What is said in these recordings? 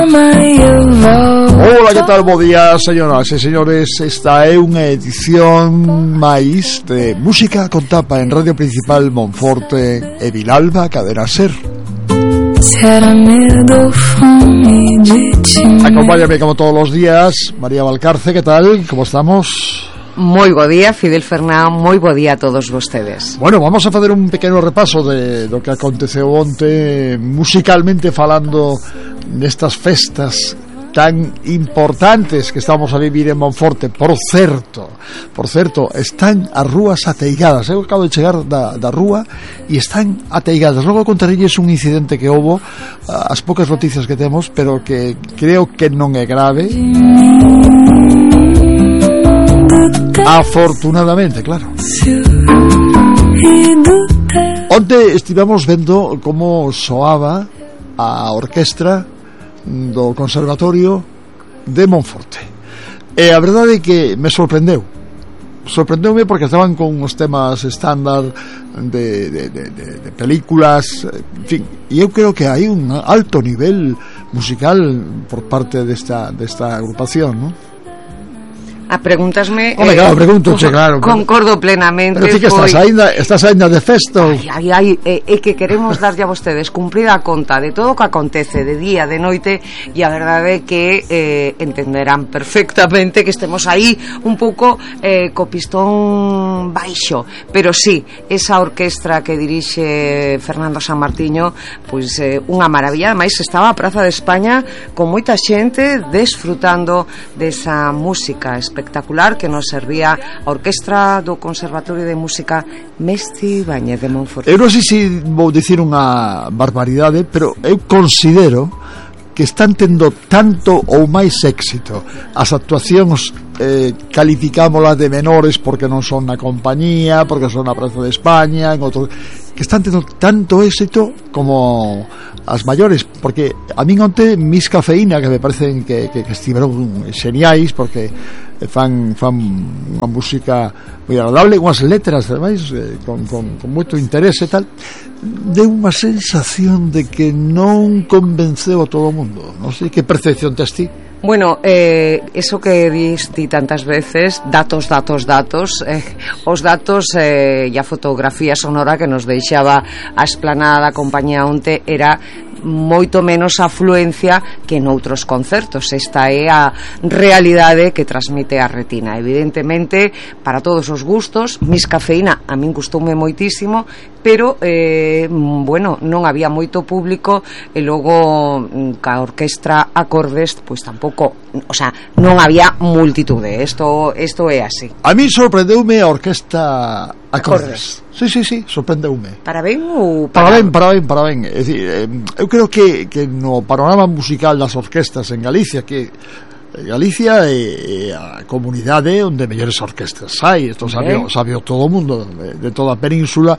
Ola, que tal? Bo día, señoras e señores. Esta é unha edición máis de Música con Tapa en Radio Principal Monforte e Vilalba, Cadena Ser. Acompáñame como todos los días María Valcarce, que tal? Como estamos? Moi bo día, Fidel Fernán, moi bo día a todos vostedes. Bueno, vamos a facer un pequeno repaso de do que aconteceu onte musicalmente falando nestas festas tan importantes que estamos a vivir en Monforte. Por certo, están as rúas ateigadas. Eu acabo de chegar da rúa e están ateigadas. Logo contarelles un incidente que houbo, as poucas noticias que temos, pero que creo que non é grave, afortunadamente, claro. Onte estivemos vendo como soaba a orquestra do Conservatorio de Monforte, e a verdade é que me sorprendeume porque estaban con os temas estándar de películas, en fin, e eu creo que hai un alto nivel musical por parte desta agrupación, ¿no? Pregúntasme. Home, claro, pregúntoche, claro. Concordo plenamente. Pero ti que estás ainda de festo. É que queremos darlle a vostedes cumprida a conta de todo o que acontece de día, de noite, e a verdade é que entenderán perfectamente que estemos aí un pouco co pistón baixo, pero sí, esa orquestra que dirixe Fernando Sanmartiño, pois unha maravilla. Ademais estaba a Praza de España con moita xente desfrutando desa música espectacular que nos servía a orquestra do Conservatorio de Música Mestre Ibáñez de Monforte. Eu non sei se vou dicir unha barbaridade, pero eu considero que están tendo tanto ou máis éxito as actuacións, calificámolas de menores porque non son na compañía, porque son na Praza de España, en outros, que están tendo tanto éxito como as maiores, porque a min onte Miss Cafeína, que me parecen que estiveron xeniais, porque fan unha música moi agradable, unhas letras ademais con moito interés e tal, deu unha sensación de que non convenceu a todo o mundo. Non sei que percepción tes ti. Bueno, eso que diste tantas veces, datos, os datos e a fotografía sonora que nos deixaba a esplanada da compañía onte era moito menos afluencia que noutros concertos. Esta é a realidade que transmite a retina. Evidentemente, para todos os gustos, Miss Cafeína a min gustoume moitísimo, pero bueno, non había moito público, e logo ca orquestra Acordes pois tampouco, o sea, non había multitude. Isto é así. A mí sorprendeume a orquestra Acordes. Sí, sorprendeume. Para ben ou para ben. É dicir, eu creo que no panorama musical das orquestas en Galicia, que Galicia é a comunidade onde mellores orquestras hai, isto sabe todo o mundo, de toda a península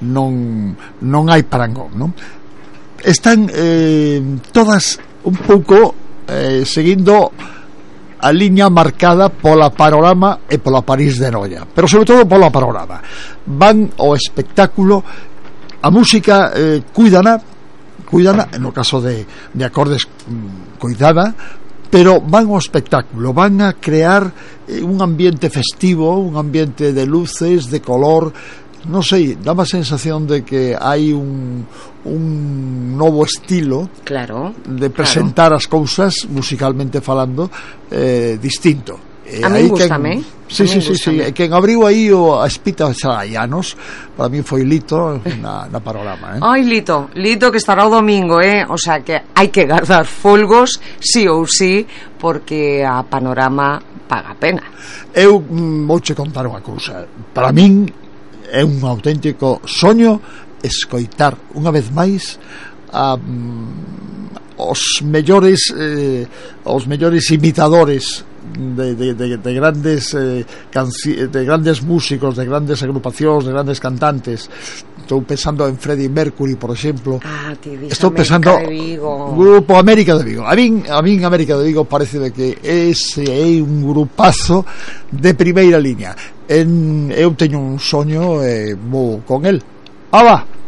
non hai parangón, non? Están todas un pouco seguindo a liña marcada pola Panorama e pola París de Noia, pero sobre todo pola Panorama. Van ao espectáculo, a música cuídana, no caso de Acordes cuidada, pero van ao espectáculo, van a crear un ambiente festivo, un ambiente de luces, de color. Non sei, dá má sensación de que hai un novo estilo, claro, de presentar as cousas musicalmente falando, distinto. A mí gustame. Sí, quen abriu aí a espita xa hai anos, para mí foi Lito na Panorama, Ai, Lito que estará o domingo, o sea que hai que guardar folgos sí ou sí, porque a Panorama paga pena. Eu vouche contar unha cousa. Para min é un auténtico soño escoitar unha vez máis os mellores imitadores de grandes de grandes músicos, de grandes agrupacións, de grandes cantantes. Estou pensando en Freddie Mercury, por exemplo. Estou pensando Grupo América de Vigo. A min América de Vigo parece de que ese é un grupazo de primeira liña. Eu teño un soño e vou con el. Va.